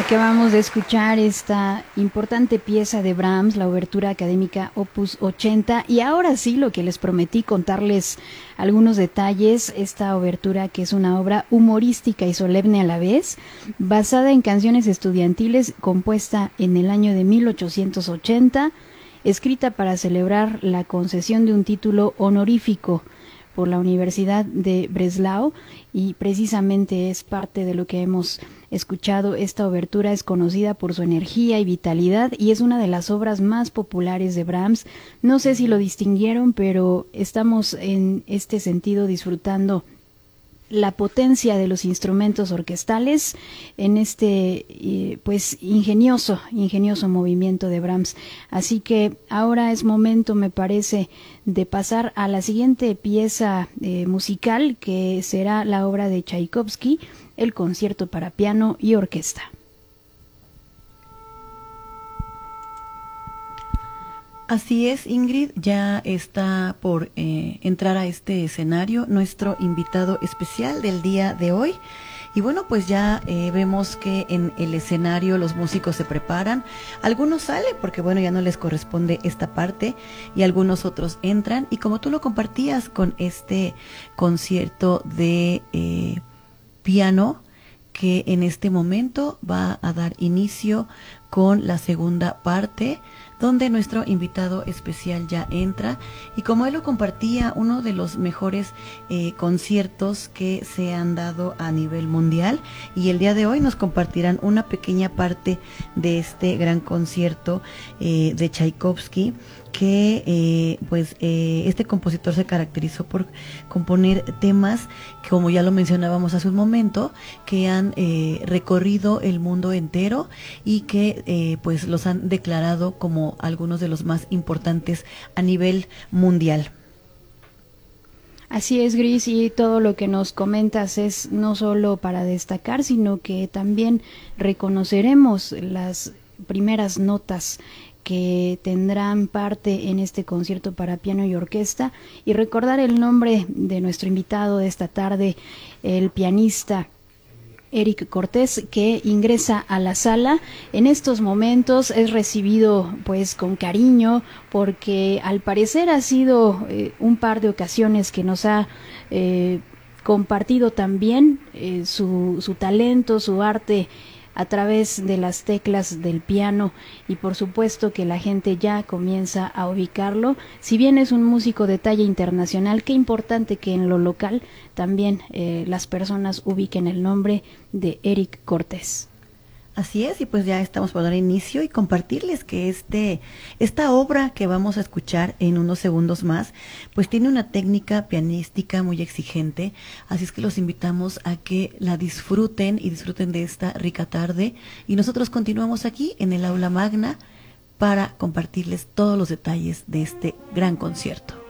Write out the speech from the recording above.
Acabamos de escuchar esta importante pieza de Brahms, la obertura académica Opus 80, y ahora sí, lo que les prometí, contarles algunos detalles. Esta obertura, que es una obra humorística y solemne a la vez, basada en canciones estudiantiles, compuesta en el año de 1880, escrita para celebrar la concesión de un título honorífico por la Universidad de Breslau, y precisamente es parte de lo que hemos escuchado. Esta obertura es conocida por su energía y vitalidad y es una de las obras más populares de Brahms. No sé si lo distinguieron, pero estamos en este sentido disfrutando la potencia de los instrumentos orquestales en este pues ingenioso movimiento de Brahms. Así que ahora es momento, me parece, de pasar a la siguiente pieza musical, que será la obra de Tchaikovsky, el concierto para piano y orquesta. Así es, Ingrid, ya está por entrar a este escenario nuestro invitado especial del día de hoy. Y bueno, pues ya vemos que en el escenario los músicos se preparan. Algunos salen porque bueno, ya no les corresponde esta parte, y algunos otros entran. Y como tú lo compartías con este concierto de piano, que en este momento va a dar inicio con la segunda parte, donde nuestro invitado especial ya entra, y como él lo compartía, uno de los mejores conciertos que se han dado a nivel mundial, y el día de hoy nos compartirán una pequeña parte de este gran concierto de Tchaikovsky, que este compositor se caracterizó por componer temas, como ya lo mencionábamos hace un momento, que han recorrido el mundo entero y que pues los han declarado como algunos de los más importantes a nivel mundial. Así es, Gris, y todo lo que nos comentas es no solo para destacar, sino que también reconoceremos las primeras notas que tendrán parte en este concierto para piano y orquesta, y recordar el nombre de nuestro invitado de esta tarde, el pianista Eric Cortés, que ingresa a la sala. En estos momentos es recibido pues con cariño, porque al parecer ha sido un par de ocasiones que nos ha compartido también su talento, su arte a través de las teclas del piano, y por supuesto que la gente ya comienza a ubicarlo. Si bien es un músico de talla internacional, qué importante que en lo local también las personas ubiquen el nombre de Eric Cortés. Así es, y pues ya estamos por dar inicio y compartirles que esta obra que vamos a escuchar en unos segundos más, pues tiene una técnica pianística muy exigente, así es que los invitamos a que la disfruten y disfruten de esta rica tarde, y nosotros continuamos aquí en el aula magna para compartirles todos los detalles de este gran concierto.